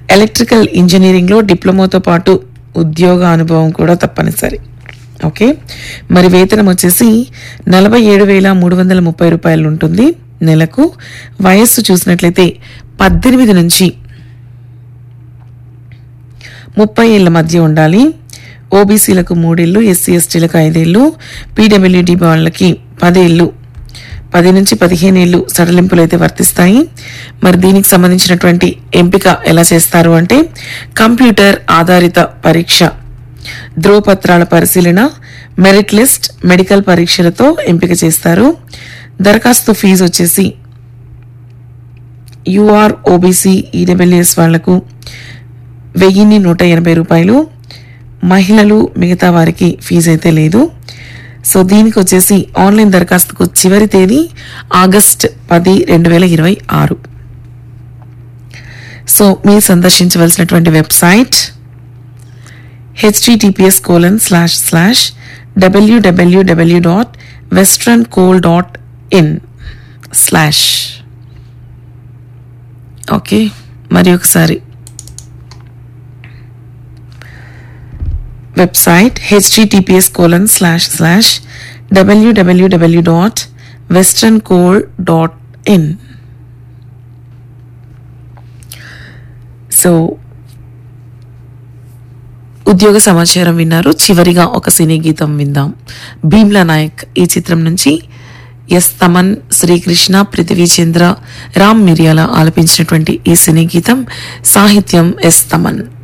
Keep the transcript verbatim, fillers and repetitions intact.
Electrical ఇంజనీరింగ్లో డిప్లొమాతో పాటు ఉద్యోగ అనుభవం కూడా తప్పనిసరి. ఓకే, మరి వేతనం వచ్చేసి నలభై ఏడు వేల మూడు వందల ముప్పై రూపాయలు ఉంటుంది నెలకు. వయస్సు చూసినట్లయితే పద్దెనిమిది నుంచి ముప్పై ఏళ్ల మధ్య ఉండాలి. ఓబీసీలకు మూడేళ్లు, ఎస్సీ ఎస్టీలకు ఐదేళ్లు, పీడబ్ల్యూడీ వాళ్ళకి పదేళ్లు, పది నుంచి పదిహేను ఏళ్ళు సడలింపులు అయితే వర్తిస్తాయి. మరి దీనికి సంబంధించినటువంటి ఎంపిక ఎలా చేస్తారు అంటే కంప్యూటర్ ఆధారిత పరీక్ష, ధ్రువపత్రాల పరిశీలన, మెరిట్ లిస్ట్, మెడికల్ పరీక్షలతో ఎంపిక చేస్తారు. దరఖాస్తు ఫీజు వచ్చేసి యూఆర్, ఓబీసీ, ఈడబ్ల్యూఎస్ వాళ్లకు వెయ్యిన్ని నూట ఎనభై రూపాయలు, మహిళలు మిగతా వారికి ఫీజు అయితే లేదు. సో దీనికి వచ్చేసి ఆన్లైన్ దరఖాస్తుకు చివరి తేదీ ఆగస్ట్ పది రెండు వేల ఇరవై ఆరు. సో మీరు సందర్శించవలసినటువంటి website HTTPS colon slash slash WWW dot western coal dot in slash. Okay, మరి ఒకసారి website HTTPS colon slash slash WWW dot western coal dot in. So ఉద్యోగ సమాచారం విన్నారు. చివరిగా ఒక సినీ గీతం విందాం. భీమ్లా నాయక్ ఈ చిత్రం నుంచి ఎస్ తమన్, శ్రీకృష్ణ, పృథ్వీ చంద్ర, రామ్ మిరియాల ఆలపించినటువంటి ఈ సినీ గీతం, సాహిత్యం ఎస్ తమన్.